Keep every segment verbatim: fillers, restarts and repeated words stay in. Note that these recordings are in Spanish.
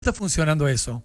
está funcionando eso?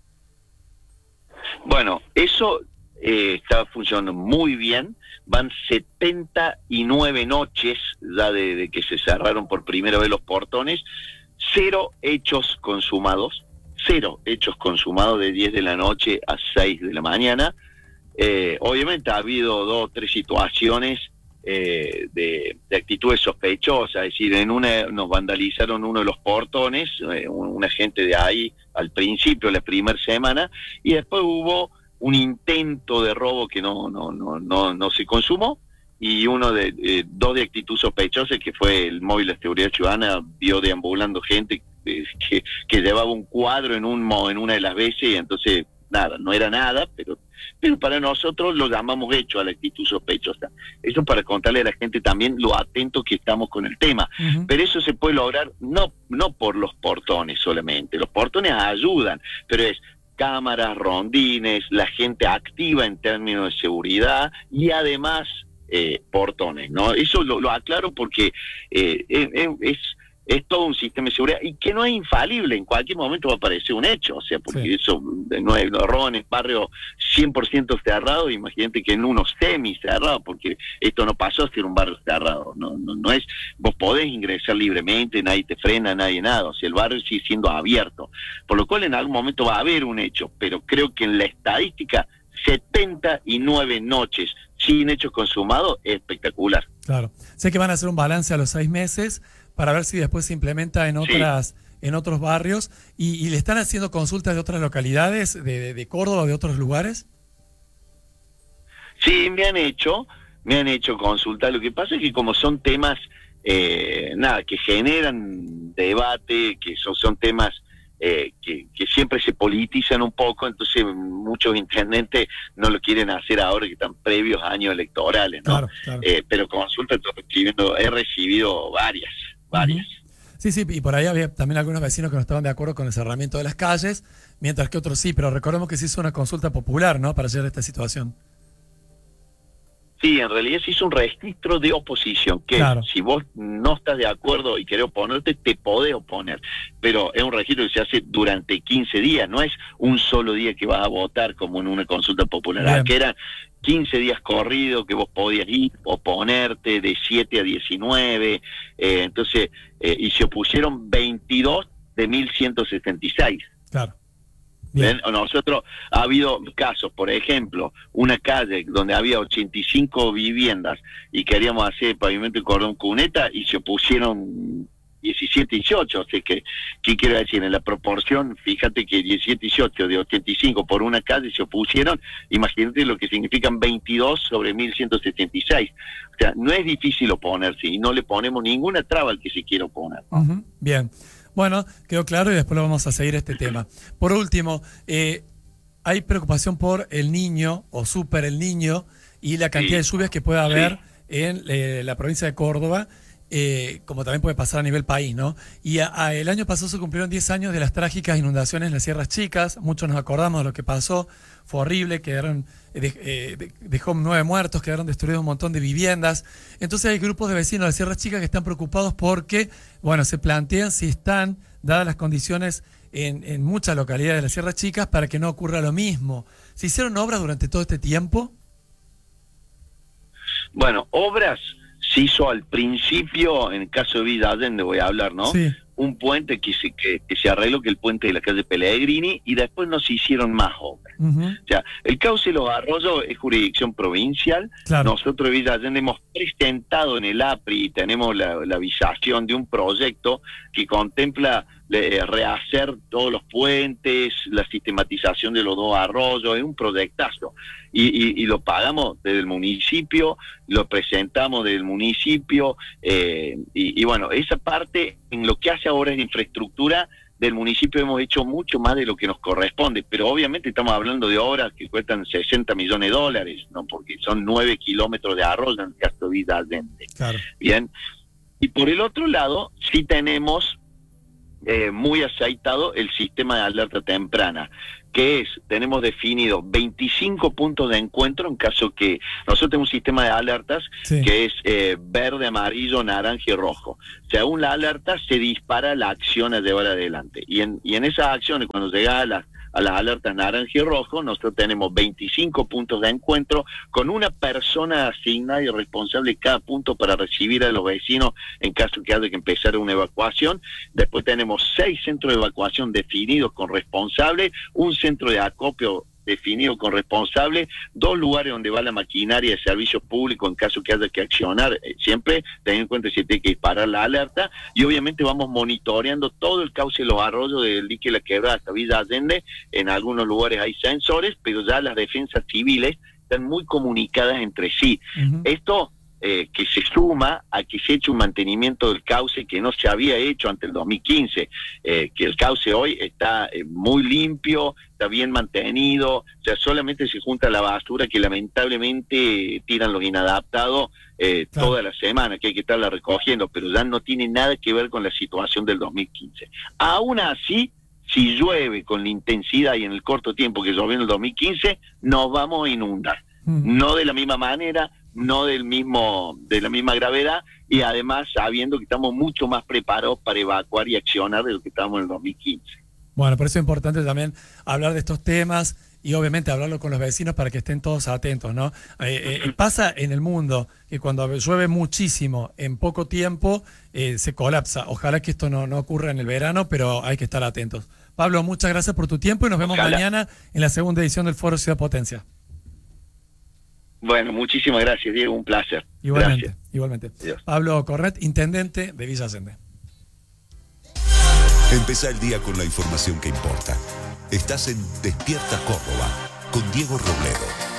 Bueno, eso eh, está funcionando muy bien. Van setenta y nueve noches ya de, de que se cerraron por primera vez los portones. Cero hechos consumados. Cero hechos consumados de diez de la noche a seis de la mañana. Eh, obviamente ha habido dos o tres situaciones eh, de, de actitudes sospechosas. Es decir, en una nos vandalizaron uno de los portones, eh, un, un agente de ahí al principio, la primera semana, y después hubo un intento de robo que no no no no no se consumó, y uno de eh, dos de actitud sospechosa, que fue el móvil de seguridad ciudadana, vio deambulando gente eh, que, que llevaba un cuadro en un en una de las veces, y entonces nada, no era nada, pero pero para nosotros lo llamamos hecho a la actitud sospechosa. Eso para contarle a la gente también lo atento que estamos con el tema. Uh-huh. Pero eso se puede lograr no no por los portones solamente. Los portones ayudan, pero es cámaras, rondines, la gente activa en términos de seguridad y además eh, portones, ¿no? Eso lo, lo aclaro porque eh, es, es es todo un sistema de seguridad y que no es infalible. En cualquier momento va a aparecer un hecho, o sea, porque sí. Eso no es, no roban en barrio cien por ciento cerrado. Imagínate que en uno semi cerrado, porque esto no pasó a ser un barrio cerrado, no, no, no es, vos podés ingresar libremente, nadie te frena, nadie nada, o sea, el barrio sigue siendo abierto, por lo cual en algún momento va a haber un hecho, pero creo que en la estadística setenta y nueve noches sin hechos consumados es espectacular. Claro, sé que van a hacer un balance a los seis meses para ver si después se implementa en otras sí. en otros barrios, y, y le están haciendo consultas de otras localidades, de, de, de Córdoba o de otros lugares. Sí, me han hecho, me han hecho consultas. Lo que pasa es que como son temas, eh, nada, que generan debate, que son, son temas eh, que, que siempre se politizan un poco, entonces muchos intendentes no lo quieren hacer ahora que están previos a años electorales, ¿no? Claro, claro. Eh, pero consultas estoy recibiendo, he recibido varias. Varias. Sí, sí, y por ahí había también algunos vecinos que no estaban de acuerdo con el cerramiento de las calles, mientras que otros sí, pero recordemos que se hizo una consulta popular, ¿no?, para llegar a esta situación. Sí, en realidad se hizo un registro de oposición, que claro. Si vos no estás de acuerdo y querés oponerte, te podés oponer, pero es un registro que se hace durante quince días, no es un solo día que vas a votar como en una consulta popular, que eran quince días corridos que vos podías ir, oponerte de siete a diecinueve, eh, entonces, eh, y se opusieron veintidós de mil ciento setenta y seis. Claro. Bien. Nosotros, ha habido casos, por ejemplo, una calle donde había ochenta y cinco viviendas y queríamos hacer pavimento y cordón cuneta y se opusieron diecisiete, dieciocho, o sea que, ¿qué quiero decir? En la proporción, fíjate que diecisiete, dieciocho de ochenta y cinco por una calle se opusieron, imagínate lo que significan veintidós sobre mil ciento setenta y seis. O sea, no es difícil oponerse y no le ponemos ninguna traba al que se quiera oponer. Uh-huh. Bien. Bueno, quedó claro y después lo vamos a seguir este tema. Por último, eh, hay preocupación por el niño o super el niño y la cantidad sí. de lluvias que puede haber sí. en eh, la provincia de Córdoba, eh, como también puede pasar a nivel país, ¿no? Y a, a el año pasado se cumplieron diez años de las trágicas inundaciones en las Sierras Chicas. Muchos nos acordamos de lo que pasó, fue horrible, quedaron, eh, eh, dejó nueve muertos, quedaron destruidos un montón de viviendas. Entonces hay grupos de vecinos de las Sierras Chicas que están preocupados porque, bueno, se plantean si están dadas las condiciones en, en muchas localidades de las Sierras Chicas para que no ocurra lo mismo. ¿Se hicieron obras durante todo este tiempo? Bueno, obras se hizo al principio, en el caso de Villa Allende voy a hablar, ¿no? Sí. Un puente que se, que, que se arregló, que el puente de la calle Pellegrini, y después no se hicieron más obras. Uh-huh. O sea, el cauce de los arroyos es jurisdicción provincial. Claro. Nosotros de Villa Allende hemos presentado en el A P R I y tenemos la, la visación de un proyecto que contempla eh, rehacer todos los puentes, la sistematización de los dos arroyos, es un proyectazo. Y, y, y lo pagamos desde el municipio, lo presentamos desde el municipio, eh, y, y bueno, esa parte, en lo que hace ahora es de infraestructura del municipio, hemos hecho mucho más de lo que nos corresponde, pero obviamente estamos hablando de obras que cuestan sesenta millones de dólares, ¿no? Porque son nueve kilómetros de arroyo en el caso de Villa Allende. Claro. Bien, y por el otro lado, sí tenemos eh, muy aceitado el sistema de alerta temprana, que es, tenemos definido veinticinco puntos de encuentro en caso que nosotros tenemos un sistema de alertas sí. que es eh, verde, amarillo, naranja y rojo. Según la alerta se dispara la acción a llevar adelante. Y en, y en esas acciones, cuando llega a las a las alertas naranja y rojo, nosotros tenemos veinticinco puntos de encuentro con una persona asignada y responsable cada punto para recibir a los vecinos en caso que haya que empezar una evacuación. Después tenemos seis centros de evacuación definidos con responsable, un centro de acopio definido con responsable, dos lugares donde va la maquinaria de servicios públicos en caso que haya que accionar, eh, siempre teniendo en cuenta si tiene que disparar la alerta, y obviamente vamos monitoreando todo el cauce de los arroyos del dique de la Quebrada hasta Villa Allende. En algunos lugares hay sensores, pero ya las defensas civiles están muy comunicadas entre sí. Uh-huh. Esto Eh, que se suma a que se ha hecho un mantenimiento del cauce que no se había hecho ante el dos mil quince, eh, que el cauce hoy está eh, muy limpio, está bien mantenido, o sea, solamente se junta la basura que lamentablemente tiran los inadaptados eh, claro. toda la semana, que hay que estarla recogiendo, pero ya no tiene nada que ver con la situación del dos mil quince. Aún así, si llueve con la intensidad y en el corto tiempo que llovió en el dos mil quince, nos vamos a inundar. Mm. No de la misma manera, no del mismo de la misma gravedad, y además sabiendo que estamos mucho más preparados para evacuar y accionar de lo que estábamos en el dos mil quince. Bueno, por eso es importante también hablar de estos temas y obviamente hablarlo con los vecinos para que estén todos atentos, ¿no? Eh, eh, pasa en el mundo que cuando llueve muchísimo en poco tiempo eh, se colapsa. Ojalá que esto no, no ocurra en el verano, pero hay que estar atentos. Pablo, muchas gracias por tu tiempo y nos vemos Ojalá. mañana en la segunda edición del Foro Ciudad Potencia. Bueno, muchísimas gracias, Diego, un placer. Igualmente, gracias. igualmente. Adiós. Pablo Cornet, intendente de Villa Allende. Empezá el día con la información que importa. Estás en Despierta Córdoba con Diego Robledo.